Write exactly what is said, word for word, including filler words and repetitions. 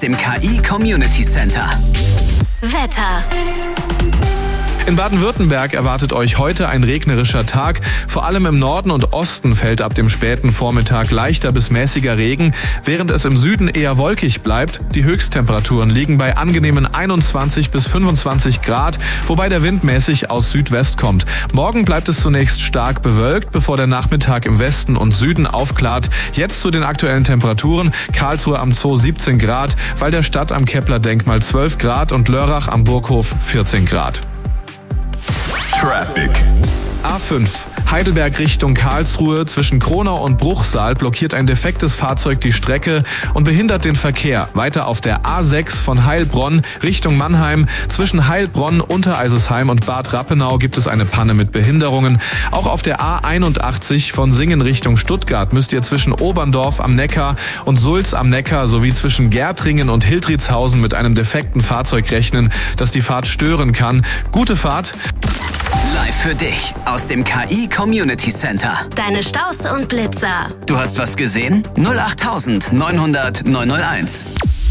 dem K I Community Center. Wetter. In Baden-Württemberg erwartet euch heute ein regnerischer Tag. Vor allem im Norden und Osten fällt ab dem späten Vormittag leichter bis mäßiger Regen, während es im Süden eher wolkig bleibt. Die Höchsttemperaturen liegen bei angenehmen einundzwanzig bis fünfundzwanzig Grad, wobei der Wind mäßig aus Südwest kommt. Morgen bleibt es zunächst stark bewölkt, bevor der Nachmittag im Westen und Süden aufklart. Jetzt zu den aktuellen Temperaturen. Karlsruhe am Zoo siebzehn Grad, Walderstadt am Kepler-Denkmal zwölf Grad und Lörrach am Burghof vierzehn Grad. Traffic. A fünf. Heidelberg Richtung Karlsruhe. Zwischen Kronau und Bruchsal blockiert ein defektes Fahrzeug die Strecke und behindert den Verkehr. Weiter auf der A sechs von Heilbronn Richtung Mannheim. Zwischen Heilbronn, Untereisesheim und Bad Rappenau gibt es eine Panne mit Behinderungen. Auch auf der A einundachtzig von Singen Richtung Stuttgart müsst ihr zwischen Oberndorf am Neckar und Sulz am Neckar sowie zwischen Gärtringen und Hildriedshausen mit einem defekten Fahrzeug rechnen, das die Fahrt stören kann. Gute Fahrt. Live für dich aus dem K I Community Center. Deine Staus und Blitzer. Du hast was gesehen? null acht neunhundert neunhunderт neunhunderteins.